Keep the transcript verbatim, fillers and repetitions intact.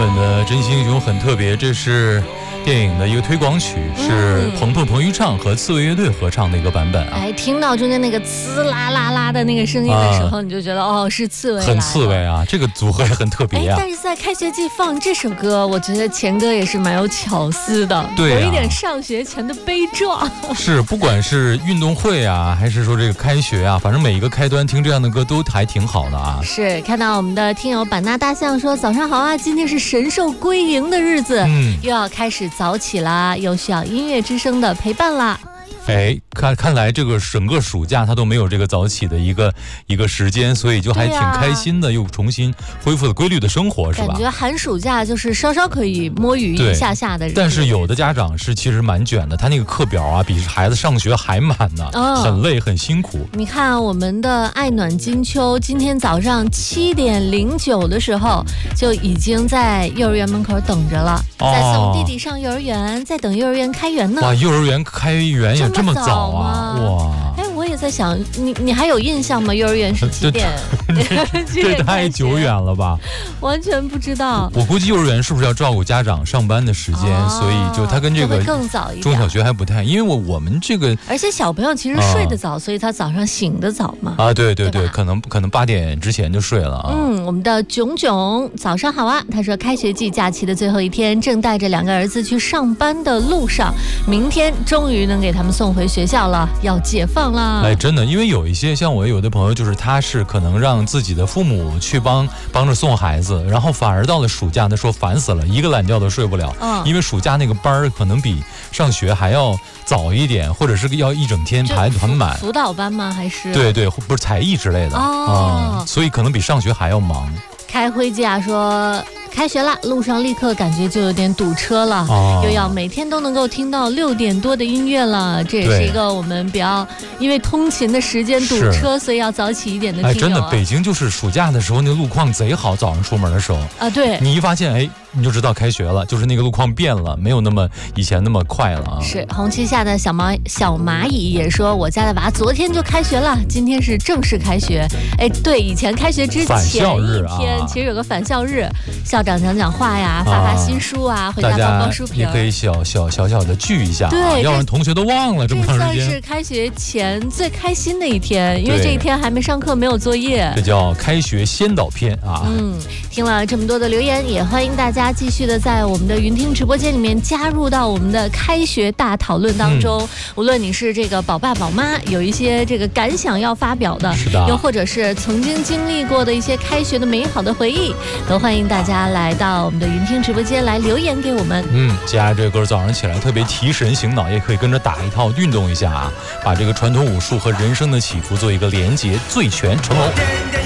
本的真心英雄很特别，这是电影的一个推广曲，是鹏鹏彭昱畅和刺猬乐队合唱的一个版本啊。 哎，听到中间那个呲啦啦啦的那个声音的时候，啊、你就觉得哦，是刺猬， 很刺猬啊，这个组合也很特别啊。 但是在开学季放这首歌，我觉得前歌也是蛮有巧思的， 对、啊， 有一点上学前的悲壮。 是，不管是运动会啊，还是说这个开学啊，反正每一个开端听这样的歌都还挺好的啊。 是，看到我们的听友版纳大象说早上好啊，今天是神兽归营的日子，嗯，又要开始早起啦，又需要音乐之声的陪伴啦。 哎，看看来这个整个暑假他都没有这个早起的一个一个时间，所以就还挺开心的，啊、又重新恢复了规律的生活，是吧？ 感觉寒暑假就是稍稍可以摸鱼一下下的日子。 但是有的家长是其实蛮卷的，他那个课表啊比孩子上学还满呢，哦、很累很辛苦。 你看我们的爱暖金秋，今天早上七点零九的时候就已经在幼儿园门口等着了，哦、在送弟弟上幼儿园，在等幼儿园开园呢。 哇，幼儿园开园也这么早啊！哇， 哎，我也在想，你你还有印象吗？幼儿园是几点？ 这太久远了吧？ 完全不知道。 我估计幼儿园是不是要照顾家长上班的时间，哦、所以就他跟这个更早一点， 中小学还不太，因为我我们这个， 而且小朋友其实睡得早，啊、所以他早上醒得早嘛。 啊，对对 对, 对，可能可能八点之前就睡了啊。 嗯，我们的炯炯早上好啊，他说开学季假期的最后一天，正带着两个儿子去上班的路上，明天终于能给他们送回学校了，要解放了。 哎，真的，因为有一些像我有的朋友，就是他是可能让自己的父母去帮帮着送孩子，然后反而到了暑假，他说烦死了，一个懒觉都睡不了，嗯、因为暑假那个班儿可能比上学还要早一点，或者是要一整天排团满。 辅导班吗？还是？ 对对，不是才艺之类的哦、嗯，所以可能比上学还要忙。 开灰假说开学了，路上立刻感觉就有点堵车了，哦、又要每天都能够听到六点多的音乐了，这也是一个我们比较因为通勤的时间堵车，所以要早起一点的听友、啊。 哎，真的，北京就是暑假的时候，那个路况贼好，早上出门的时候啊，对， 你一发现，哎，你就知道开学了，就是那个路况变了，没有那么以前那么快了啊。 是，红旗下的小蚂小蚂蚁也说，我家的娃昨天就开学了，今天是正式开学。哎，对，以前开学之前一天，啊、其实有个返校日，校长讲讲话呀，发发新书啊，啊回家包包书皮， 也可以小小小小的聚一下、啊， 对， 要让同学都忘了这么长时间。 这算是开学前最开心的一天，因为这一天还没上课，没有作业， 这叫开学先导片啊。 嗯，听了这么多的留言，也欢迎大家继续的在我们的云听直播间里面加入到我们的开学大讨论当中。嗯、无论你是这个宝爸宝妈，有一些这个感想要发表的， 是的， 又或者是曾经经历过的一些开学的美好的回忆，都欢迎大家来到我们的云听直播间来留言给我们。 嗯，接下来这个歌早上起来特别提神醒脑，也可以跟着打一套运动一下啊，把这个传统武术和人生的起伏做一个连结，醉拳成龙。